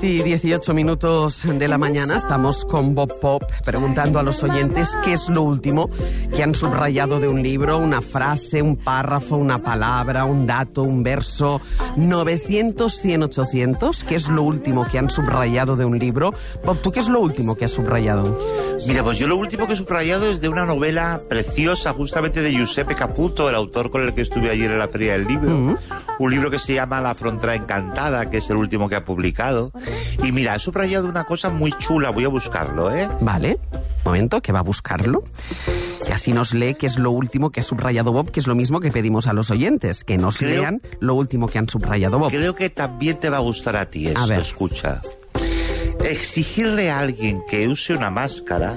10:18 de la mañana, estamos con Bob Pop preguntando a los oyentes qué es lo último que han subrayado de un libro, una frase, un párrafo, una palabra, un dato, un verso. 900, 100, 800, ¿qué es lo último que han subrayado de un libro? Bob, ¿tú qué es lo último que has subrayado? Mira, pues yo lo último que he subrayado es de una novela preciosa, justamente de Giuseppe Caputo, el autor con el que estuve ayer en la Feria del Libro. Un libro que se llama La frontera encantada, que es el último que ha publicado. Y mira, he subrayado una cosa muy chula, voy a buscarlo, ¿eh? Vale, momento, que va a buscarlo. Y así nos lee qué es lo último que ha subrayado Bob, que es lo mismo que pedimos a los oyentes, que nos lean lo último que han subrayado Bob. Creo que también te va a gustar a ti esto, a ver. Escucha. Exigirle a alguien que use una máscara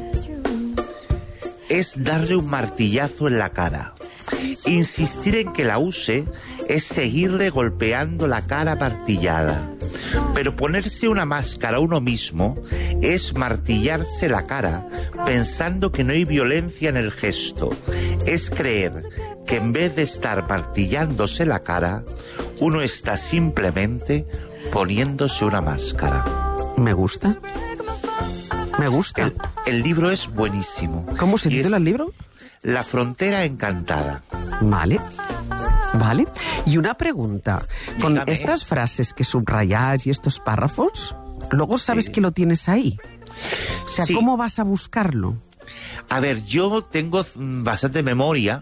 es darle un martillazo en la cara. Insistir en que la use es seguirle golpeando la cara martillada. Pero ponerse una máscara a uno mismo es martillarse la cara pensando que no hay violencia en el gesto. Es creer que en vez de estar martillándose la cara, uno está simplemente poniéndose una máscara. Me gusta. Me gusta. El libro es buenísimo. ¿Cómo se titula el libro? La frontera encantada. Vale. Vale. Y una pregunta. Con Dígame. estas frases que subrayas y estos párrafos, luego sabes que lo tienes ahí. O sea, Sí. ¿cómo vas a buscarlo? A ver, yo tengo bastante memoria.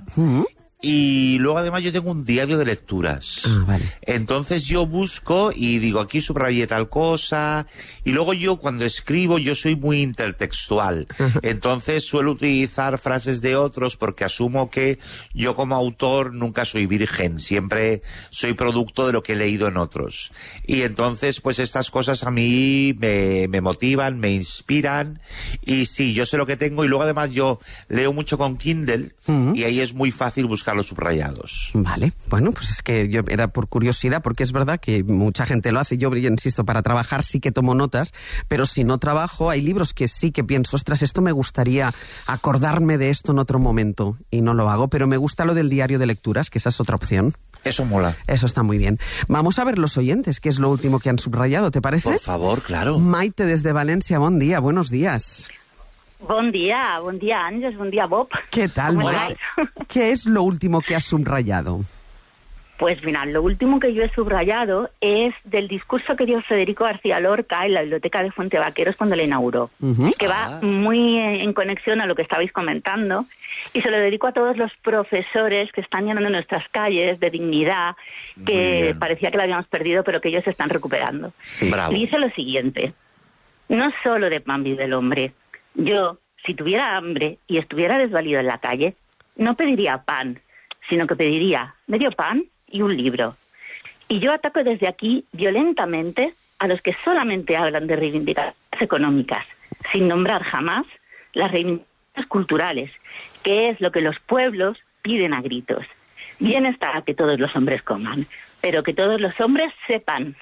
Y luego además yo tengo un diario de lecturas. Ah, vale. Entonces yo busco y digo, aquí subrayé tal cosa. Y luego yo cuando escribo yo soy muy intertextual. Entonces suelo utilizar frases de otros porque asumo que yo como autor nunca soy virgen. Siempre soy producto de lo que he leído en otros. Y entonces pues estas cosas a mí me motivan, me inspiran. Y sí, yo sé lo que tengo. Y luego además yo leo mucho con Kindle y ahí es muy fácil buscar los subrayados. Vale, bueno, pues es que yo era por curiosidad, porque es verdad que mucha gente lo hace. Yo insisto, para trabajar sí que tomo notas, pero si no trabajo, hay libros que sí que pienso, ostras, esto me gustaría acordarme de esto en otro momento, y no lo hago, pero me gusta lo del diario de lecturas, que esa es otra opción. Eso mola. Eso está muy bien. Vamos a ver los oyentes, qué es lo último que han subrayado, ¿te parece? Por favor, claro. Maite desde Valencia, buen día, buenos días. Bon dia Àngels, bon dia Bob. ¿Qué tal, Maite? ¿Qué es lo último que has subrayado? Pues mira, lo último que yo he subrayado es del discurso que dio Federico García Lorca en la biblioteca de Fuente Vaqueros cuando la inauguró, que va muy en conexión a lo que estabais comentando, y se lo dedico a todos los profesores que están llenando nuestras calles de dignidad, que parecía que la habíamos perdido, pero que ellos se están recuperando. Sí. Bravo. Y dice lo siguiente: no solo de pan vive el hombre. Yo, si tuviera hambre y estuviera desvalido en la calle, no pediría pan, sino que pediría medio pan y un libro. Y yo ataco desde aquí violentamente a los que solamente hablan de reivindicaciones económicas, sin nombrar jamás las reivindicaciones culturales, que es lo que los pueblos piden a gritos. Bien está que todos los hombres coman, pero que todos los hombres sepan.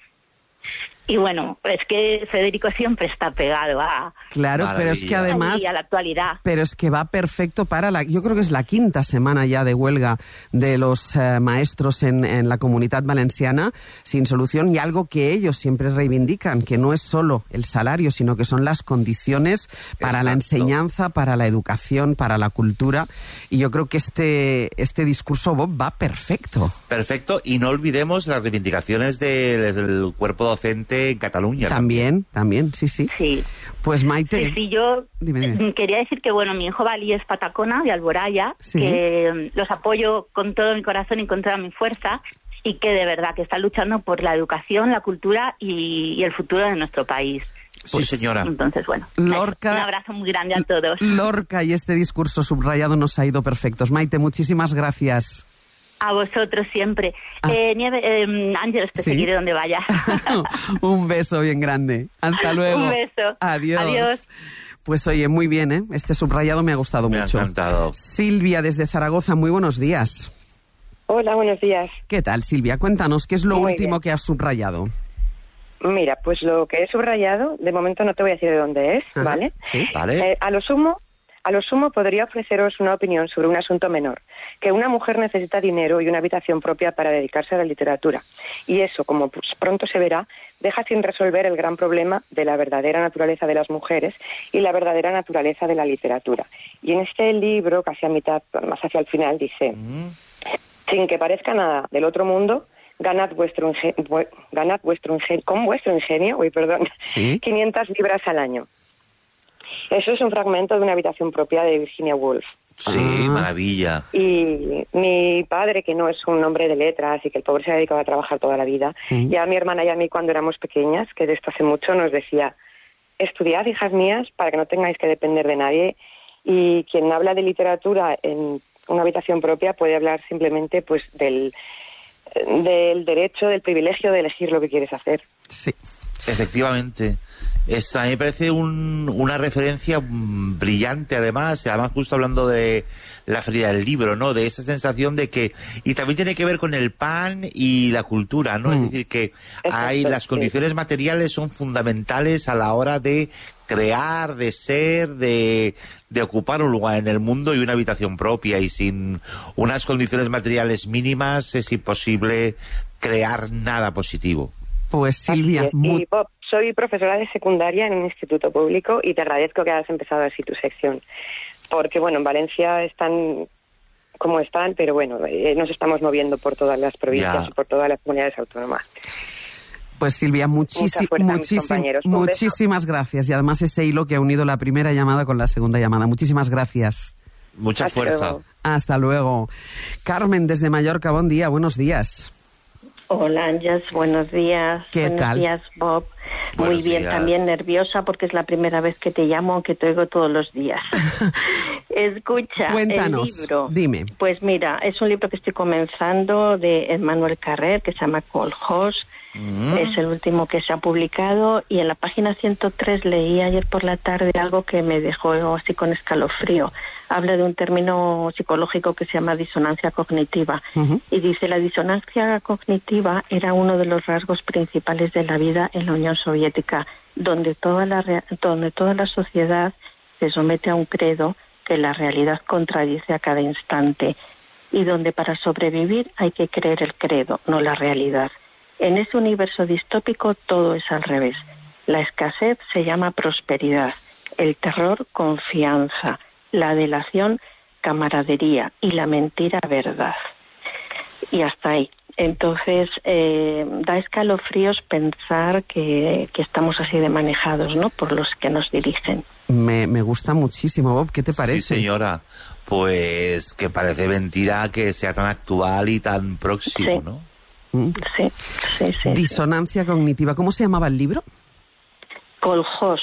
Y bueno, es que Federico siempre está pegado a... Claro, pero es que además... a la actualidad. Pero es que va perfecto para la... Yo creo que es la quinta semana ya de huelga de los maestros en la Comunitat Valenciana sin solución, y algo que ellos siempre reivindican, que no es solo el salario, sino que son las condiciones para la enseñanza, para la educación, para la cultura. Y yo creo que este discurso, Bob, va perfecto. Perfecto, y no olvidemos las reivindicaciones del cuerpo docente en Cataluña. También, sí. Sí. Pues Maite... Sí, yo Dime. quería decir que, bueno, mi hijo Bali es patacona, de Alboraya, Sí. que los apoyo con todo mi corazón y con toda mi fuerza, y que de verdad que están luchando por la educación, la cultura y el futuro de nuestro país. Sí, señora. Entonces, bueno, Lorca, un abrazo muy grande a todos. Lorca y este discurso subrayado nos ha ido perfectos. Maite, muchísimas gracias. A vosotros siempre. Ángeles, te seguiré donde vaya. Un beso bien grande. Hasta luego. Un beso. Adiós. Pues oye, muy bien, ¿eh? Este subrayado me ha gustado mucho. Me ha encantado. Silvia, desde Zaragoza, muy buenos días. Hola, buenos días. ¿Qué tal, Silvia? Cuéntanos, ¿qué es lo Muy último bien. que has subrayado? Mira, pues lo que he subrayado, de momento no te voy a decir de dónde es, Ajá, ¿vale? sí. Vale. A lo sumo, A lo sumo podría ofreceros una opinión sobre un asunto menor, que una mujer necesita dinero y una habitación propia para dedicarse a la literatura. Y eso, como pronto se verá, deja sin resolver el gran problema de la verdadera naturaleza de las mujeres y la verdadera naturaleza de la literatura. Y en este libro, casi a mitad, más hacia el final, dice, sin que parezca nada del otro mundo, ganad con vuestro ingenio, ¿Sí? 500 libras al año. Eso es un fragmento de una habitación propia de Virginia Woolf. Sí, maravilla. Y mi padre, que no es un hombre de letras y que el pobre se ha dedicado a trabajar toda la vida, ya a mi hermana y a mí cuando éramos pequeñas, que de esto hace mucho, nos decía, estudiad, hijas mías, para que no tengáis que depender de nadie, y quien habla de literatura en una habitación propia puede hablar simplemente pues del derecho, del privilegio de elegir lo que quieres hacer. Sí. Efectivamente. A mí me parece una referencia brillante, además justo hablando de la feria del libro, ¿no? De esa sensación de que... Y también tiene que ver con el pan y la cultura, ¿no? Es decir, que las condiciones materiales son fundamentales a la hora de crear, de ser, de ocupar un lugar en el mundo y una habitación propia, y sin unas condiciones materiales mínimas es imposible crear nada positivo. Pues Silvia... Y Bob, soy profesora de secundaria en un instituto público y te agradezco que hayas empezado así tu sección. Porque, bueno, en Valencia están como están, pero bueno, nos estamos moviendo por todas las provincias y por todas las comunidades autónomas. Pues Silvia, muchísimas gracias. Y además ese hilo que ha unido la primera llamada con la segunda llamada. Muchísimas gracias. Mucha fuerza. Hasta luego. Carmen, desde Mallorca, buen día, buenos días. Hola, Ángeles, buenos días. ¿Qué tal? Buenos días, Bob. Muy bien, también nerviosa porque es la primera vez que te llamo, aunque te oigo todos los días. Escucha, cuéntanos, el libro. Dime. Pues mira, es un libro que estoy comenzando de Emmanuel Carrer, que se llama Colhós. Es el último que se ha publicado, y en la página 103 leí ayer por la tarde algo que me dejó así con escalofrío. Habla de un término psicológico que se llama disonancia cognitiva. Y dice, la disonancia cognitiva era uno de los rasgos principales de la vida en la Unión Soviética, donde toda la sociedad se somete a un credo que la realidad contradice a cada instante, y donde para sobrevivir hay que creer el credo, no la realidad. En ese universo distópico todo es al revés. La escasez se llama prosperidad, el terror confianza, la delación camaradería y la mentira verdad. Y hasta ahí. Entonces, da escalofríos pensar que estamos así de manejados, ¿no?, por los que nos dirigen. Me gusta muchísimo, Bob. ¿Qué te parece? Sí, señora. Pues que parece mentira que sea tan actual y tan próximo, ¿no? Sí. Disonancia cognitiva. ¿Cómo se llamaba el libro? Colhós,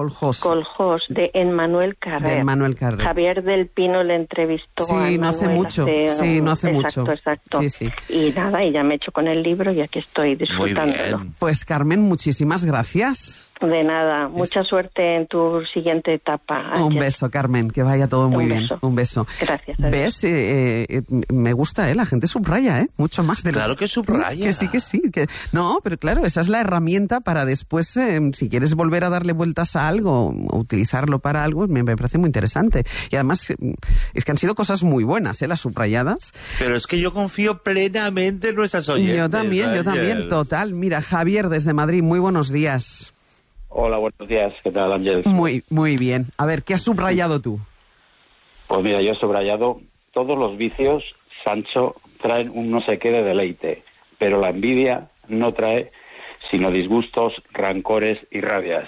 de Emmanuel Carrer. Javier del Pino le entrevistó a Emmanuel. No hace mucho. Exacto. Sí. Y nada, y ya me he hecho con el libro y aquí estoy disfrutándolo. Pues Carmen, muchísimas gracias. De nada, mucha suerte en tu siguiente etapa. Un beso, Carmen, que vaya todo muy bien. Un beso. Gracias. ¿Ves? Me gusta, la gente subraya, mucho más de Claro que subraya. Que sí. No, pero claro, esa es la herramienta para después, si quieres volver a darle vueltas a algo o utilizarlo para algo, me parece muy interesante. Y además, es que han sido cosas muy buenas, las subrayadas. Pero es que yo confío plenamente en nuestras oyentes. Yo también, total. Mira, Javier, desde Madrid, muy buenos días. Hola, buenos días. ¿Qué tal, Ángel? Muy bien. A ver, ¿qué has subrayado tú? Pues mira, yo he subrayado: todos los vicios, Sancho, traen un no sé qué de deleite, pero la envidia no trae sino disgustos, rancores y rabias.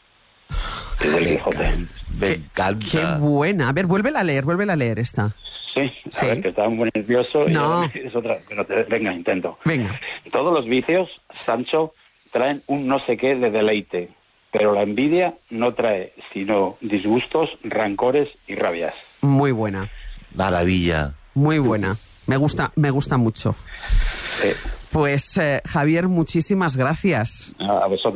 Es del Quijote. Me encanta. Qué buena. A ver, vuélvela a leer esta. Sí, a ver, que estaba muy nervioso. No. Y es otra, pero venga, intento. Venga. Todos los vicios, Sancho, traen un no sé qué de deleite, pero la envidia no trae sino disgustos, rancores y rabias. Muy buena. Maravilla. Muy buena. Me gusta mucho. Pues, Javier, muchísimas gracias. A vosotros.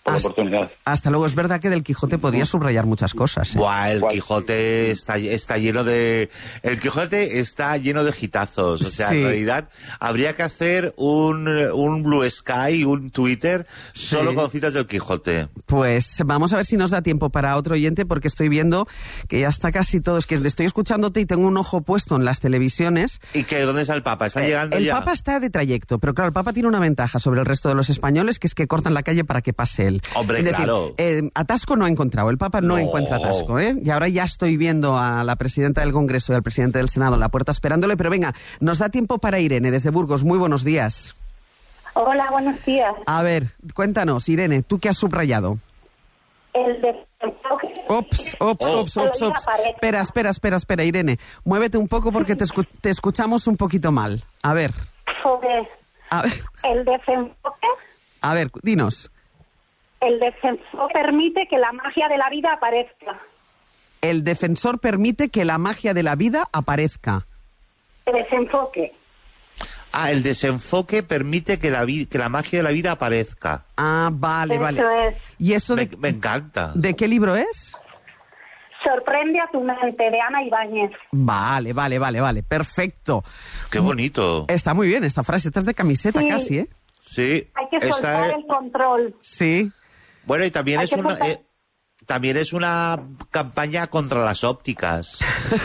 por la oportunidad. Hasta luego. Es verdad que del Quijote podría subrayar muchas cosas. Buah, el Quijote está lleno de... El Quijote está lleno de hitazos. O sea, Sí. en realidad habría que hacer un Blue Sky, un Twitter, solo con citas del Quijote. Pues vamos a ver si nos da tiempo para otro oyente, porque estoy viendo que ya está casi todo. Es que estoy escuchándote y tengo un ojo puesto en las televisiones. ¿Y dónde está el Papa? ¿Está llegando El ya? Papa está de trayecto, pero claro, el Papa tiene una ventaja sobre el resto de los españoles, que es que cortan la calle para que pase él. Hombre, Es decir, claro. atasco no ha encontrado, el Papa no encuentra atasco, ¿eh? Y ahora ya estoy viendo a la presidenta del Congreso y al presidente del Senado en la puerta esperándole, pero venga, nos da tiempo para Irene, desde Burgos. Muy buenos días. Hola, buenos días. A ver, cuéntanos, Irene, ¿tú qué has subrayado? El desenfoque. Ops. Espera, Irene. Muévete un poco porque te escuchamos un poquito mal. A ver. A ver, El desenfoque. a ver, dinos. El desenfoque permite que la magia de la vida aparezca. El defensor permite que la magia de la vida aparezca. El desenfoque. El desenfoque permite que la magia de la vida aparezca. Ah, vale. Eso es. ¿Y eso Me encanta. de qué libro es? Sorprende a tu mente, de Ana Ibáñez. Vale. Perfecto. Qué bonito. Está muy bien esta frase. Estás de camiseta Sí. casi, ¿eh? Sí. Hay que soltar el control. Sí. Bueno, y también Hay que soltar- también es una campaña contra las ópticas.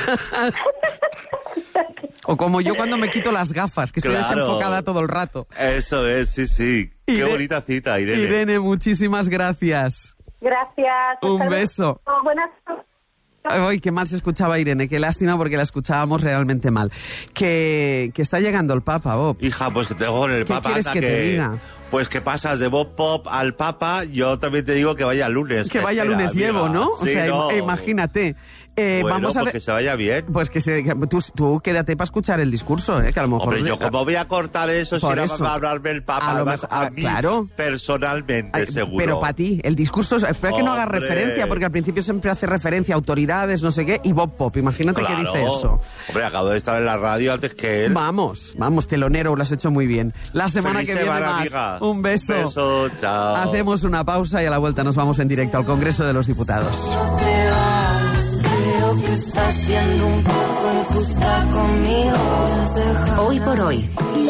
O como yo cuando me quito las gafas, que estoy Claro. desenfocada todo el rato. Eso es, sí. Qué bonita cita, Irene. Irene, muchísimas gracias. Gracias. Un Hasta luego. beso. Buenas noches. Ay, qué mal se escuchaba Irene, qué lástima porque la escuchábamos realmente mal. Que está llegando el Papa, Bob. Hija, pues que te dejo con el ¿Qué Papa. quieres anda, que te diga? Pues que pasas de Bob Pop al Papa, yo también te digo que vaya lunes. Que vaya Espera, lunes amiga. llevo, ¿no? O Sí, sea, no. imagínate. Bueno, vamos a pues que se vaya bien. Pues tú quédate para escuchar el discurso, que a lo mejor... Hombre, yo cómo voy a cortar eso si Por ahora eso. va a hablarme el Papa, A lo además mejor- a mí claro. personalmente, Ay, seguro. Pero para ti, el discurso, espera que no haga Hombre. referencia, porque al principio siempre hace referencia a autoridades, no sé qué, y Bob Pop, imagínate que Claro. dice eso. Hombre, acabo de estar en la radio antes que él. Vamos, telonero, lo has hecho muy bien. La semana Feliz que viene semana, más. amiga. Un beso. Un beso, chao. Hacemos una pausa y a la vuelta nos vamos en directo al Congreso de los Diputados. Creo que estás siendo un poco injusta conmigo. Hoy por hoy.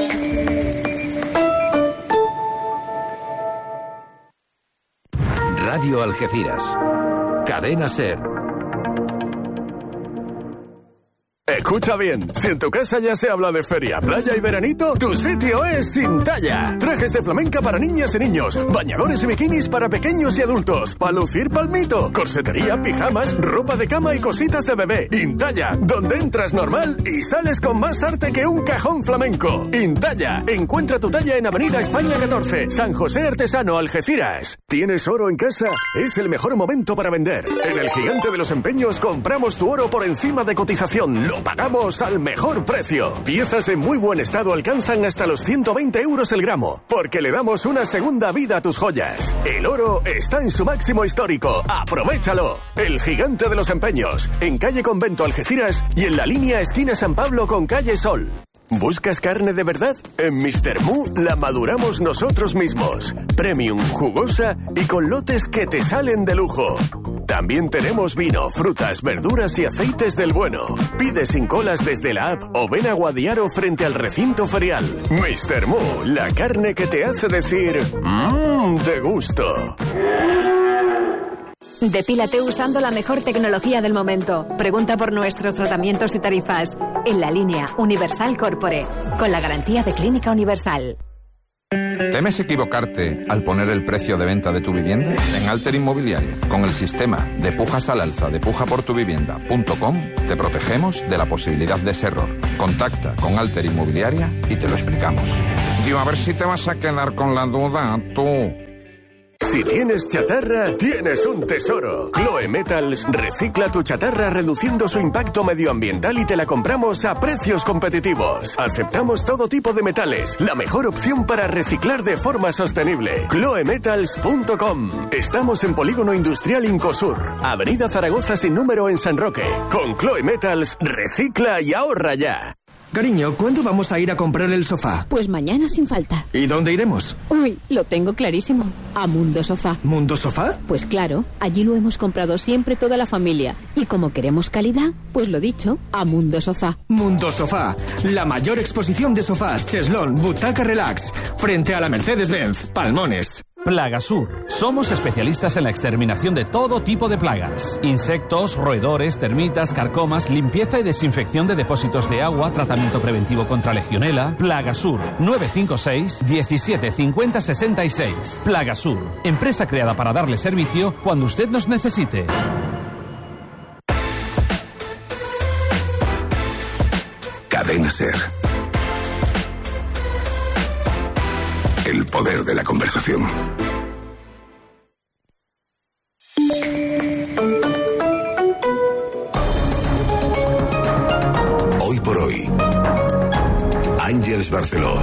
Radio Algeciras. Cadena SER. Escucha bien, si en tu casa ya se habla de feria, playa y veranito, tu sitio es Intalla. Trajes de flamenca para niñas y niños, bañadores y bikinis para pequeños y adultos, para lucir palmito, corsetería, pijamas, ropa de cama y cositas de bebé. Intalla, donde entras normal y sales con más arte que un cajón flamenco. Intalla, encuentra tu talla en Avenida España 14, San José Artesano, Algeciras. ¿Tienes oro en casa? Es el mejor momento para vender. En el Gigante de los Empeños compramos tu oro por encima de cotización. Lo pagamos al mejor precio. Piezas en muy buen estado alcanzan hasta los 120 euros el gramo, porque le damos una segunda vida a tus joyas. El oro está en su máximo histórico. ¡Aprovechalo! El Gigante de los Empeños, en calle Convento Algeciras y en la línea esquina San Pablo con calle Sol. ¿Buscas carne de verdad? En Mr. Mu la maduramos nosotros mismos. Premium, jugosa y con lotes que te salen de lujo. También tenemos vino, frutas, verduras y aceites del bueno. Pide sin colas desde la app o ven a Guadiaro frente al recinto ferial. Mr. Mu, la carne que te hace decir mmm, de gusto. Depílate usando la mejor tecnología del momento. Pregunta por nuestros tratamientos y tarifas en la línea Universal Corpore, con la garantía de Clínica Universal. ¿Temes equivocarte al poner el precio de venta de tu vivienda? En Alter Inmobiliaria, con el sistema de pujas al alza de pujaportuvivienda.com, te protegemos de la posibilidad de ese error. Contacta con Alter Inmobiliaria y te lo explicamos. Digo, a ver si te vas a quedar con la duda, tú. Si tienes chatarra, tienes un tesoro. Chloe Metals recicla tu chatarra reduciendo su impacto medioambiental y te la compramos a precios competitivos. Aceptamos todo tipo de metales, la mejor opción para reciclar de forma sostenible. ChloeMetals.com. Estamos en Polígono Industrial Incosur, Avenida Zaragoza sin número en San Roque. Con Chloe Metals, recicla y ahorra ya. Cariño, ¿cuándo vamos a ir a comprar el sofá? Pues mañana sin falta. ¿Y dónde iremos? Uy, lo tengo clarísimo. A Mundo Sofá. ¿Mundo Sofá? Pues claro, allí lo hemos comprado siempre toda la familia. Y como queremos calidad, pues lo dicho, a Mundo Sofá. Mundo Sofá, la mayor exposición de sofás, cheslón, butaca relax, frente a la Mercedes-Benz, Palmones. Plagasur. Somos especialistas en la exterminación de todo tipo de plagas. Insectos, roedores, termitas, carcomas, limpieza y desinfección de depósitos de agua, tratamiento preventivo contra legionela. Plagasur. 956 17 50 66. Plagasur. Empresa creada para darle servicio cuando usted nos necesite. Cadena SER. El poder de la conversación. Hoy por hoy, Àngels Barceló.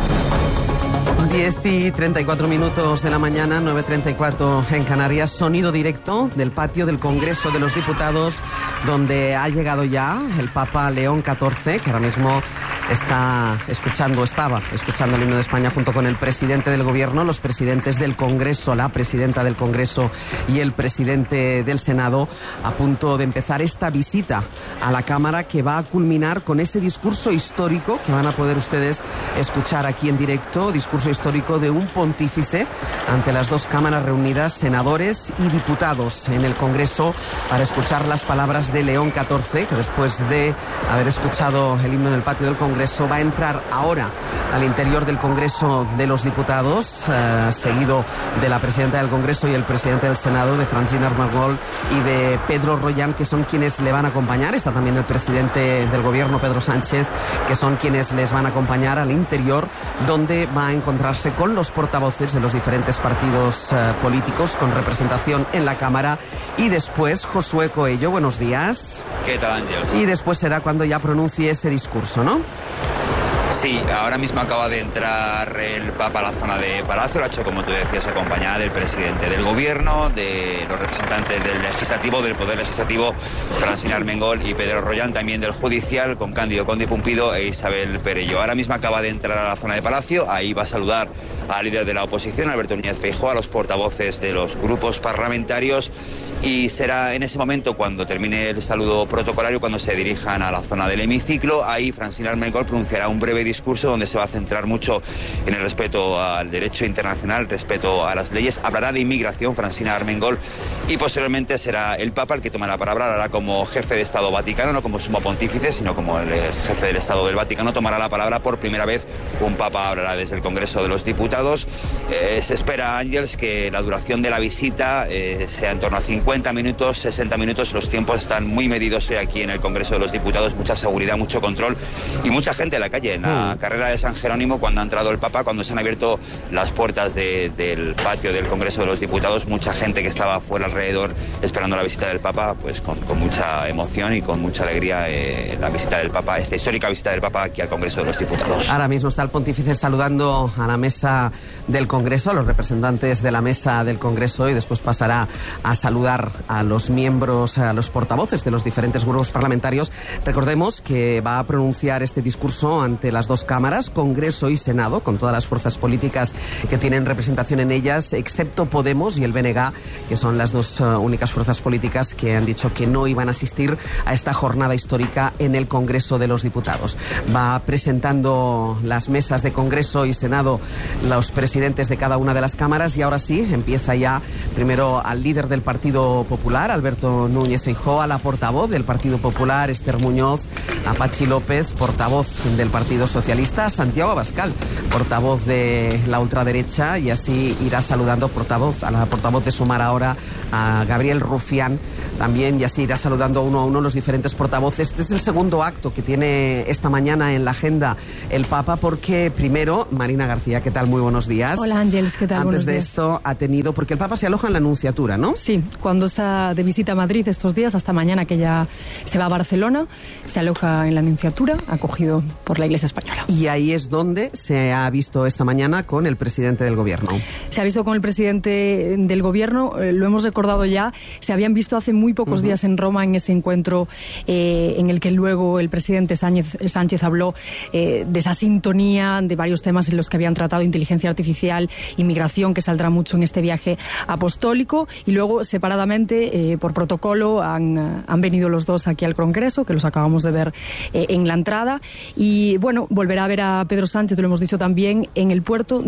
10:34 de la mañana, 9:34 en Canarias. Sonido directo del patio del Congreso de los Diputados, donde ha llegado ya el Papa León XIV, que ahora mismo estaba escuchando el himno de España junto con el presidente del Gobierno, los presidentes del Congreso, la presidenta del Congreso y el presidente del Senado, a punto de empezar esta visita a la Cámara, que va a culminar con ese discurso histórico que van a poder ustedes escuchar aquí en directo, discurso histórico de un pontífice ante las dos cámaras reunidas, senadores y diputados en el Congreso, para escuchar las palabras de León XIV, que después de haber escuchado el himno en el patio del Congreso va a entrar ahora al interior del Congreso de los Diputados, seguido de la presidenta del Congreso y el presidente del Senado, de Francine Armengol y de Pedro Royan, que son quienes le van a acompañar. Está también el presidente del Gobierno, Pedro Sánchez, que son quienes les van a acompañar al interior, donde va a encontrarse con los portavoces de los diferentes partidos políticos con representación en la Cámara. Y después, Josué Coello, buenos días. ¿Qué tal, Ángels? Y después será cuando ya pronuncie ese discurso, ¿no? Sí, ahora mismo acaba de entrar el Papa a la zona de Palacio, lo ha hecho, como tú decías, acompañada del presidente del Gobierno, de los representantes del Legislativo, del Poder Legislativo, Francine Armengol y Pedro Royan, también del Judicial, con Cándido Conde Pumpido e Isabel Perello. Ahora mismo acaba de entrar a la zona de Palacio, ahí va a saludar al líder de la oposición, Alberto Núñez Feijóo, a los portavoces de los grupos parlamentarios, y será en ese momento, cuando termine el saludo protocolario, cuando se dirijan a la zona del hemiciclo. Ahí Francine Armengol pronunciará un breve discurso donde se va a centrar mucho en el respeto al derecho internacional, respeto a las leyes. Hablará de inmigración Francine Armengol, y posteriormente será el Papa el que toma la palabra. Hablará como jefe de Estado Vaticano, no como sumo pontífice, sino como el jefe del Estado del Vaticano. Tomará la palabra por primera vez un Papa, hablará desde el Congreso de los Diputados. Se espera, Ángels, que la duración de la visita sea en torno a 50 minutos, 60 minutos. Los tiempos están muy medidos aquí en el Congreso de los Diputados, mucha seguridad, mucho control y mucha gente en la calle. En la carrera de San Jerónimo, cuando ha entrado el Papa, cuando se han abierto las puertas del patio del Congreso de los Diputados, mucha gente que estaba fuera alrededor esperando la visita del Papa, pues con mucha emoción y con mucha alegría la visita del Papa, esta histórica visita del Papa aquí al Congreso de los Diputados. Ahora mismo está el pontífice saludando a la mesa del Congreso, a los representantes de la mesa del Congreso, y después pasará a saludar a los miembros, a los portavoces de los diferentes grupos parlamentarios. Recordemos que va a pronunciar este discurso ante las dos cámaras, Congreso y Senado, con todas las fuerzas políticas que tienen representación en ellas, excepto Podemos y el BNG, que son las dos únicas fuerzas políticas que han dicho que no iban a asistir a esta jornada histórica en el Congreso de los Diputados. Va presentando las mesas de Congreso y Senado los presidentes de cada una de las cámaras, y ahora sí, empieza ya primero al líder del Partido Popular, Alberto Núñez Feijóo, a la portavoz del Partido Popular, Esther Muñoz, a Patxi López, portavoz del Partido Socialista, a Santiago Abascal, portavoz de la ultraderecha, y así irá saludando a la portavoz de Sumar ahora, a Gabriel Rufián también, y así irá saludando uno a uno los diferentes portavoces. Este es el segundo acto que tiene esta mañana en la agenda el Papa, porque primero, Marina García, ¿qué tal? Muy buenos días. Hola, Ángeles, ¿qué tal? Antes buenos de días. esto ha tenido, porque el Papa se aloja en la Nunciatura, ¿no? Sí, cuando está de visita a Madrid estos días, hasta mañana que ya se va a Barcelona, se aloja en la Nunciatura, acogido por la Iglesia Española. Y ahí es donde se ha visto esta mañana con el presidente del Gobierno. Se ha visto con el presidente del Gobierno, lo hemos recordado ya, se habían visto hace muy pocos días en Roma en ese encuentro en el que luego el presidente Sánchez habló de esa sintonía, de varios temas en los que habían tratado inteligencia artificial, inmigración, que saldrá mucho en este viaje apostólico, y luego separadamente, por protocolo, han venido los dos aquí al Congreso, que los acabamos de ver en la entrada, y bueno, volverá a ver a Pedro Sánchez, lo hemos dicho también, en el puerto